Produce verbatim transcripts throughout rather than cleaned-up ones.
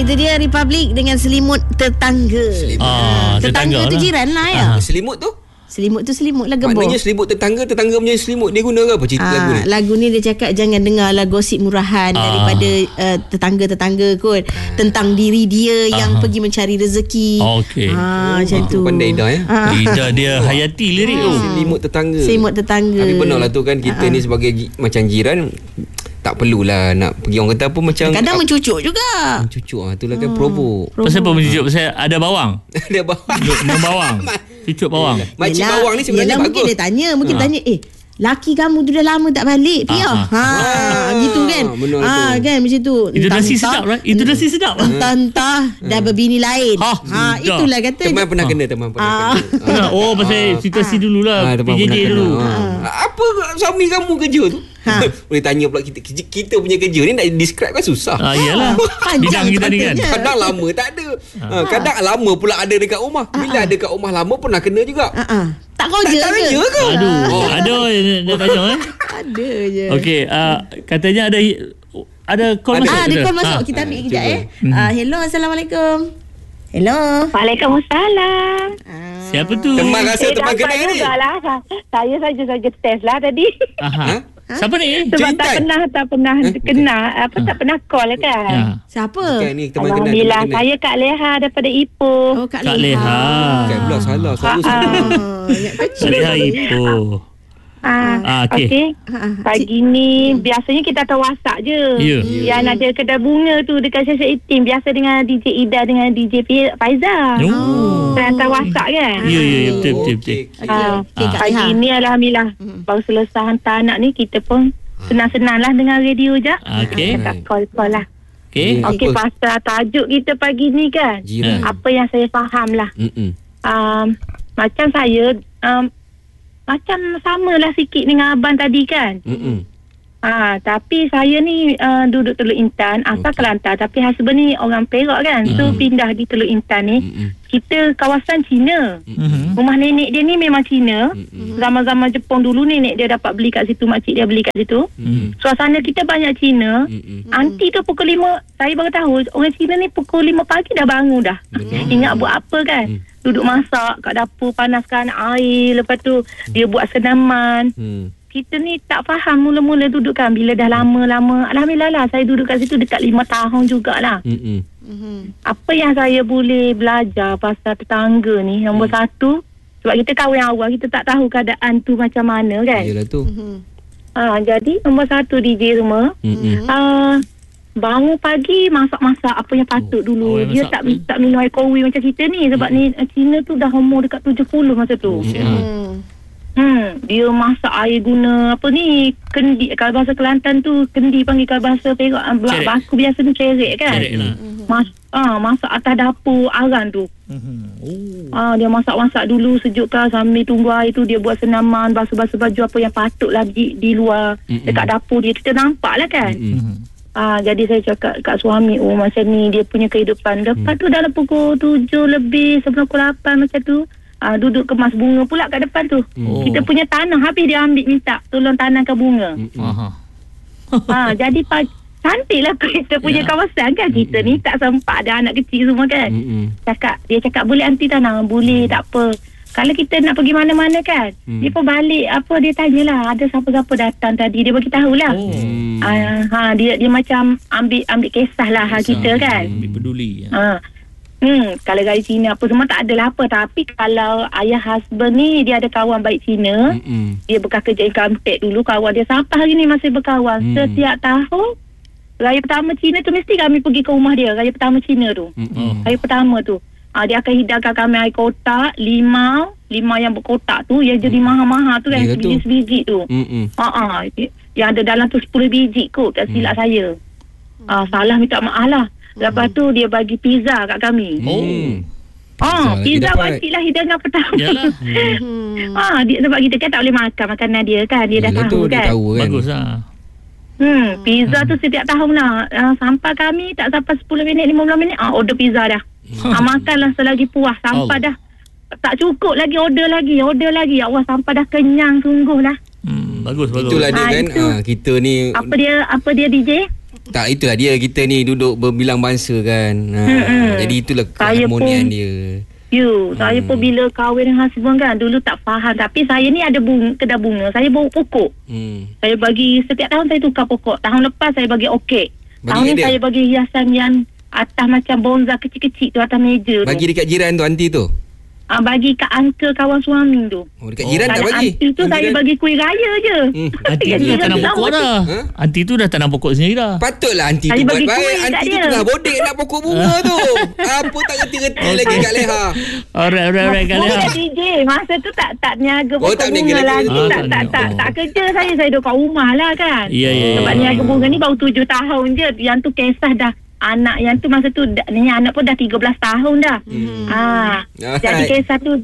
itu dia Republic dengan Selimut Tetangga. Selimut. Ah, tetangga, tetangga tu lah. jiran lah ya. Ah. Selimut tu? Selimut tu selimut lah gembor. Maknanya selimut tetangga, tetangga punya selimut. Dia guna ke apa cerita ah, lagu ni? Lagu ni dia cakap jangan dengarlah gosip murahan ah. daripada uh, tetangga-tetangga kot. Ah. Tentang diri dia yang ah. pergi mencari rezeki. Okey. Ah, oh, macam tu. Pandai Ida ya. Ah. Ida dia hayati lirik tu. Selimut tetangga. Selimut tetangga. Tapi benar lah tu kan, kita ah. ni sebagai macam jiran tak perlulah nak pergi, orang kata apa macam kadang ap- mencucuk juga. Mencucuk ah, itulah kan hmm. provoke. Pasal apa mencucuk? Pasal ada bawang. Ada bawang. Membawang. Cucuk bawang. Makcik bawang ni sebenarnya yelah, bagus. Mungkin dia tanya, mungkin ha. tanya, eh laki kamu tu dah lama tak balik Pia. Ha, ha. ha gitu kan. Ha kan macam tu. Itu nasi sedap lah. Itu nasi sedap lah. Entah-entah dah berbini lain. Ha, ha itulah kata. Teman pernah kena, teman pernah kena. Oh pasal situasi dululah. P J J dulu. Apa suami kamu kerja tu? Ha. Boleh tanya pula kita, kita punya kerja ni nak describe kan susah. Ah iyalah. Bidang kita ni kan. Kadang lama tak ada. Ha. Kadang lama pula ada dekat rumah. Bila ada dekat rumah lama pernah kena juga. Ha. Tak kerja tak ke? ke? Aduh. Oh, ada dia tanya eh. Ada je. Okey, uh, katanya ada ada call masuk. Ah, ada call masuk. Kita ambil kejap eh. Ah, hello, assalamualaikum. Hello. Waalaikumsalam. Ah. Siapa tu? Teman rasa teman kenal ni. Lah. Saya saja saja test lah tadi. Aha. Ha? Siapa ni? Sebab Cintai. tak pernah tak pernah eh? kenal apa ha. tak pernah call kan. Ya. Siapa? Bukan ni teman kenal. Alhamdulillah saya Kak Leha daripada Ipoh. Oh Kak, Kak Leha. Bukan pula salah. Selalu Kak Leha Ipoh. Ah, ah okey. Okay. Pagi ni biasanya kita akan WhatsApp je. Yeah. Yang yeah. ada kedai bunga tu dekat Syekh Itim biasa dengan D J Ida dengan D J Faizal. Oh. Kita hantar WhatsApp kan? Ya ya ya betul betul betul. Okay. Ah, okay, ah. Pagi ni alhamdulillah hmm. baru selesai hantar anak ni, kita pun senang-senang lah dengan radio je. Okey. Kita call-call lah. Okey. Okey, pasal tajuk kita pagi ni kan. Jiran. Apa yang saya faham lah. Um, macam saya um, macam samalah sikit dengan abang tadi kan. Mm-mm. Ha, tapi saya ni uh, duduk Teluk Intan, asal okay. Kelantan, tapi husband ni orang Perak kan. Mm-hmm. So pindah di Teluk Intan ni. Mm-hmm. Kita kawasan Cina. Mm-hmm. Rumah nenek dia ni memang Cina. Mm-hmm. Zaman-zaman Jepun dulu nenek dia dapat beli kat situ, makcik dia beli kat situ. Mm-hmm. Suasana kita banyak Cina. Mm-hmm. Aunty tu pukul lima, saya baru tahu orang Cina ni pukul lima pagi dah bangun dah. Mm-hmm. Ingat buat apa kan. Mm. Duduk masak kat dapur, panaskan air, lepas tu mm. dia buat senaman. Mm. Kita ni tak faham mula-mula duduk kan. Bila dah lama-lama, alhamdulillah lah saya duduk kat situ dekat lima tahun jugalah. Mm-hmm. Mm-hmm. Apa yang saya boleh belajar pasal tetangga ni, nombor mm. satu, sebab kita kahwin awal, kita tak tahu keadaan tu macam mana kan. Yelah tu. Mm-hmm. Ha, jadi nombor satu D J rumah, mm-hmm. uh, bangun pagi masak-masak apa yang patut oh. dulu. Oh, dia tak ni. tak minum air kowi macam kita ni. Sebab mm-hmm. ni Cina tu dah umur dekat tujuh puluh masa tu. Mm-hmm. Hmm, dia masak air guna apa ni, kendi. Kalau bahasa Kelantan tu kendi panggil, kalau bahasa Perak baku biasa ni cerek kan. Cerek lah. Mas, ah, masak atas dapur aran tu. Mm-hmm. Oh. Ah, dia masak-masak dulu sejukkan sambil tunggu air tu dia buat senaman, basuh-basuh baju apa yang patutlah di, di luar. Mm-hmm. Dekat dapur dia kita nampak lah kan. Mm-hmm. Ah, jadi saya cakap kat suami, oh macam ni dia punya kehidupan. Lepas mm. tu dalam pukul tujuh lebih sebelum pukul lapan macam tu. Ah, duduk kemas bunga pula kat depan tu. Oh. Kita punya tanah habis dia ambil minta tolong tanamkan bunga. Aha. Ah, jadi pagi cantiklah kita punya yeah. kawasan kan. Kita mm-hmm. ni tak sempat ada anak kecil semua kan. Mm-hmm. Cakap dia cakap boleh anti tanam, boleh mm. tak apa. Kalau kita nak pergi mana-mana kan, mm. dia pun balik apa dia tanyalah ada siapa-siapa datang tadi, dia bagi tahulah. Oh. Ah, ha dia dia macam ambil ambil kisah lah kisah, kita kan. Ambil peduli. Ya. Ah. Hmm, kalau gaya Cina apa semua tak adalah apa. Tapi kalau ayah husband ni dia ada kawan baik Cina, mm-mm. dia bekas kerja income tax dulu, kawan dia sampai hari ni masih berkawan. Mm. Setiap tahun raya pertama Cina tu mesti kami pergi ke rumah dia. Raya pertama Cina tu, mm-mm. raya pertama tu ha, dia akan hidangkan kami air kotak, limau, limau yang berkotak tu yang jadi mm. mahal-mahal tu kan, yeah, sebiji-sebiji tu ha, ha, yang ada dalam tu sepuluh biji kot, tak silap mm. saya ha, salah minta maaf lah. Lepas tu dia bagi pizza kat kami. Oh. Ah, pizza wajib lah hidangan pertama. Yalah. ah, dia sebab kita kan tak boleh makan makanan dia kan. Dia Yalah dah tahu kan. Tahu, kan. Baguslah. Hmm, pizza tu setiap tahun lah. Uh, sampai kami tak sampai sepuluh minit, lima belas minit, ah order pizza dah. ah, makanlah selagi puas. Sampai oh. dah tak cukup lagi, order lagi, order lagi. Ya Allah, sampai dah kenyang sungguh lah. Hmm, bagus, bagus. Itulah dia ah, kan. Itu, ah, kita ni apa dia apa dia D J? Tak, itulah dia, kita ni duduk berbilang bangsa kan. Ha, Hmm. jadi itulah Saya keharmonian pun- dia. You, hmm. saya pun bila kahwin dengan husband kan, dulu tak faham. Tapi saya ni ada bunga, kedai bunga. Saya bawa pokok. Hmm. Saya bagi, setiap tahun saya tukar pokok. Tahun lepas saya bagi okey. Bagi Tahun ni dia? saya bagi hiasan yang atas macam bonza kecil-kecil tu atas meja tu. Bagi dekat jiran tu, aunty tu. Ah, bagi kat uncle kawan suami tu. Oh, dekat jiran tak Kalau bagi? aunty tu saya Jiran- bagi kuih raya je. Hmm. Aunty tu dah tanam pokok dah. Ha? Aunty tu dah tanam pokok sendiri dah. Patutlah aunty Saya tu buat bagi baik. kuih kat Aunty tu dia. tengah bodek nak pokok bunga tu. Apa tak reti-reti lagi Kak Leha. Alright, alright, alright. Kak Leha. Bukan D J. Masa tu tak tak niaga Oh, pokok tak bunga niaga lagi. lagi. Ah, tak, tak tak, niaga. tak, Oh. tak kerja saya. Saya duduk kat rumah lah kan. Ya, ya, ya. Sebab niaga bunga ni baru tujuh tahun je. Yang tu kisah dah. Anak yang tu masa tu, da- ni anak pun dah tiga belas tahun dah. Hmm. Ah, jadi Alright. kisah tu.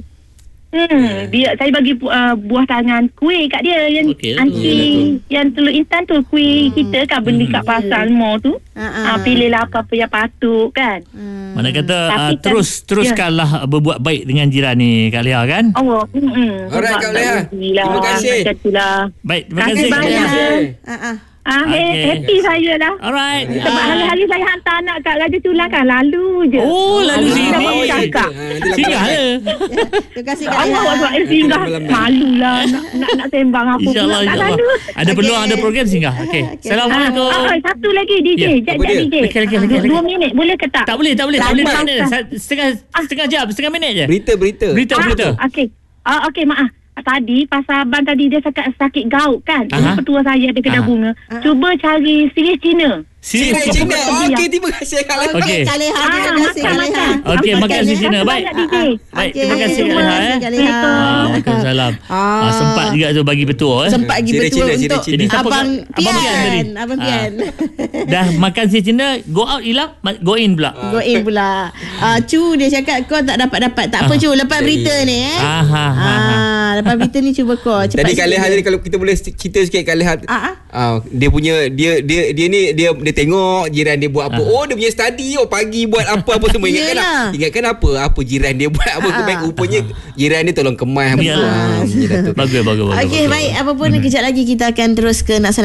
Hmm, dia saya bagi uh, buah tangan kuih kat dia yang Okey, anti yang telur instan tu kuih kita kan beli kat pasar mall tu. Ha, Ah, pilihlah apa-apa yang patut kan. Mana kata uh, Tapi kan- terus teruskanlah berbuat baik dengan jiran ni Kak Leha kan? Allah. Hmm. Alright, Kak Leha. Terima kasih. Macam itulah. Baik, terima Kasih kasih Kak banyak. Leha. Ha ah. Ah, Okey. okay. Happy saya lah. Alright. Sebab Ah. hari-hari saya hantar anak kat Raja Tulang kan lalu je. Oh, lalu Hari sini. kita bawa Oh, ya cakap. ke? Ha, nanti lah Singgah kau- je. Terima kasih Kak Allah Leha. Allah eh, singgah Malam-malam. malulah nak, nak nak sembang apa InsyaAllah, pula tak insyaAllah. lalu. Ada Okey. peluang, ada program singgah. Okey. Okey. Assalamualaikum. Ah, ah, satu lagi D J, Ya. jap Apa jap dia? D J. Okey, okey, okey, Dua- okey. Dua minit boleh ke tak? Tak boleh, tak boleh, tak Lagi boleh. Tak masa. boleh. Sa- Setengah setengah jam, setengah minit je. Berita, berita. Berita, berita. Ah, okey. Ah, okey, maaf. Tadi pasal abang tadi dia sakit sakit gout kan. Aha. Ini petua saya ada kedai Aha. bunga. Cuba cari sirih Cina. Cina, Serius. Cina. Okey. Okey, terima kasih Kak Leha. Okey. Kak Leha, Ah, terima kasih Kak makan, Leha. makan. Okey, makan si Cina. Terima Baik. kasih banyak, D J. Baik, Okey, terima kasih Kak terima Leha. kasih, eh. Kak Leha. Ah, Waalaikumsalam. Ah. Ah, sempat juga tu bagi petua eh. Sempat bagi Cina, betul Cina, Cina, untuk Cina. Jadi siapa Abang kat- Abang Pian tadi? Pian. Abang Ah. Pian. Dah makan si Cina, go out hilang, ma- go in pula. Go in pula. Ah, Cu dia cakap kau tak dapat-dapat. Tak apa Ah. Cu, lepas berita ni eh. Ah, ha, ha, ha. Ah, lepas berita ni cuba kau cepat. Tadi Kak sikit. Leha tadi kalau kita boleh cerita sikit Kak Leha. Ah, ah. Ah, dia punya dia dia dia ni dia dia tengok jiran dia buat apa. Ah. Oh, dia punya study oh pagi buat apa-apa semua ingatkan Yelah. lah. Ingatkan apa apa jiran dia buat apa Ah. kebaik rupanya jiran dia tolong kemas apa. Yalah. Ah, macam tu. Bagus, bagus, bagus. Okey, bagus. baik. Apa pun kejap lagi kita akan terus ke nak